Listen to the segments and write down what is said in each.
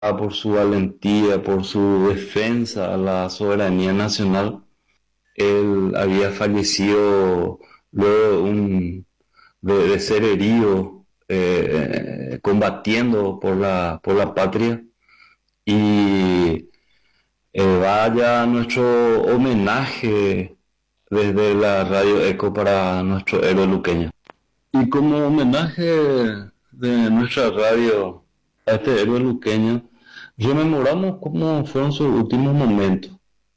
por su valentía, por su defensa a la soberanía nacional. Él había fallecido luego de ser herido, combatiendo por la patria. Y vaya nuestro homenaje desde la Radio Eco para nuestro héroe luqueño. Y como homenaje de nuestra radio a este héroe luqueño, rememoramos cómo fueron sus últimos momentos.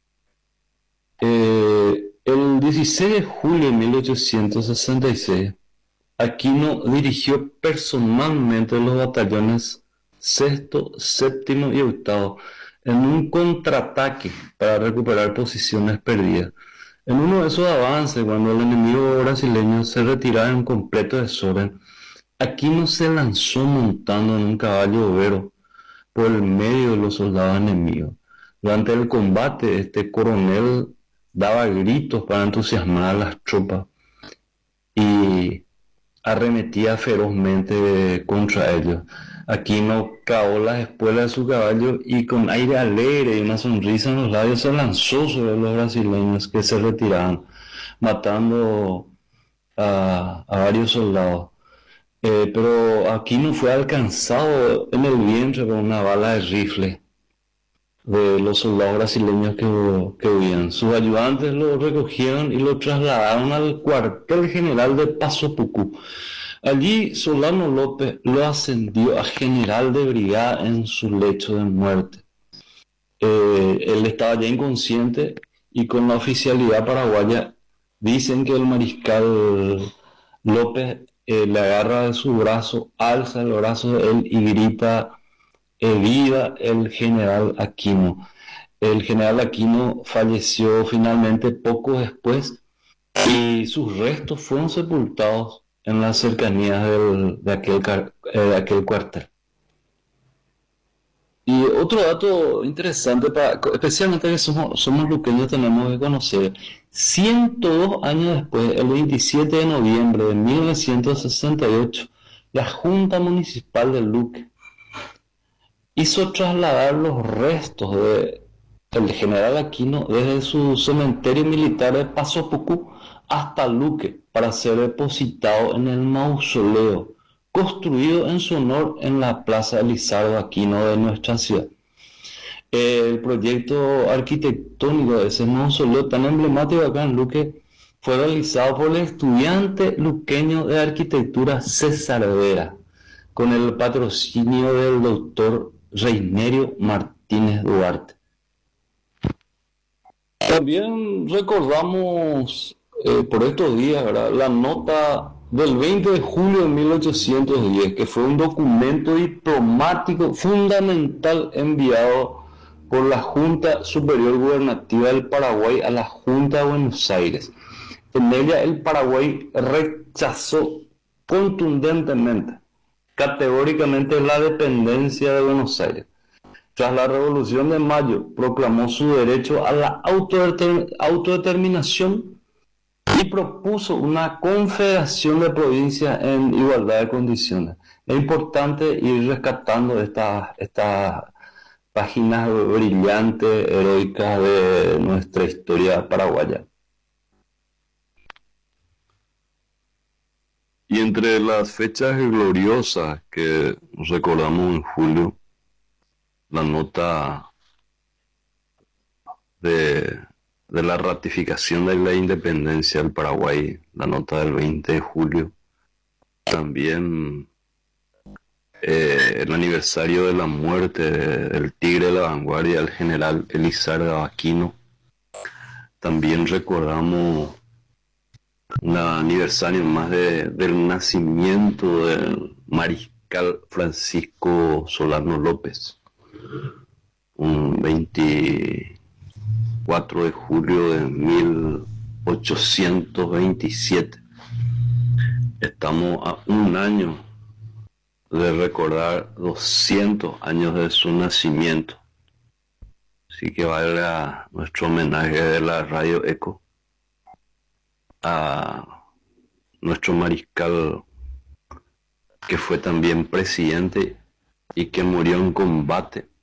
El 16 de julio de 1866, Aquino dirigió personalmente los batallones sexto, séptimo y octavo en un contraataque para recuperar posiciones perdidas. En uno de esos avances, cuando el enemigo brasileño se retiraba en completo desorden, Aquino se lanzó montando en un caballo overo por el medio de los soldados enemigos. Durante el combate, este coronel daba gritos para entusiasmar a las tropas y arremetía ferozmente contra ellos. Aquino cavó las espuelas de su caballo y con aire alegre y una sonrisa en los labios se lanzó sobre los brasileños que se retiraban, matando a varios soldados. Pero Aquino fue alcanzado en el vientre por una bala de rifle de los soldados brasileños que huían. Sus ayudantes lo recogieron y lo trasladaron al cuartel general de Paso Pucú. Allí Solano López lo ascendió a general de brigada en su lecho de muerte. Él estaba ya inconsciente y con la oficialidad paraguaya dicen que el mariscal López le agarra de su brazo, alza el brazo de él y grita: viva el general Aquino. El general Aquino falleció finalmente poco después y sus restos fueron sepultados en las cercanías de aquel cuartel. Y otro dato interesante, especialmente que somos luqueños, tenemos que conocer: 102 años después, el 27 de noviembre de 1968, la Junta Municipal de Luque hizo trasladar los restos del general Aquino desde su cementerio militar de Paso Pucú hasta Luque para ser depositado en el mausoleo construido en su honor en la Plaza Elizardo Aquino de nuestra ciudad. El proyecto arquitectónico de ese mausoleo tan emblemático acá en Luque fue realizado por el estudiante luqueño de arquitectura César Vera, con el patrocinio del doctor Reinerio Martínez Duarte. También recordamos por estos días, ¿verdad?, la nota del 20 de julio de 1810, que fue un documento diplomático fundamental enviado por la Junta Superior Gubernativa del Paraguay a la Junta de Buenos Aires. En ella el Paraguay rechazó contundentemente, categóricamente, la dependencia de Buenos Aires. Tras la Revolución de Mayo, proclamó su derecho a la autodeterminación y propuso una confederación de provincias en igualdad de condiciones. Es importante ir rescatando estas páginas brillantes, heroicas de nuestra historia paraguaya. Y entre las fechas gloriosas que recordamos en julio, la nota de la ratificación de la independencia del Paraguay, la nota del 20 de julio, también el aniversario de la muerte del tigre de la vanguardia, el general Elizardo Aquino. También recordamos un aniversario más del nacimiento del mariscal Francisco Solano López, un 24 de julio de 1827. Estamos a un año de recordar 200 años de su nacimiento. Así que valga nuestro homenaje de la Radio Eco a nuestro mariscal, que fue también presidente y que murió en combate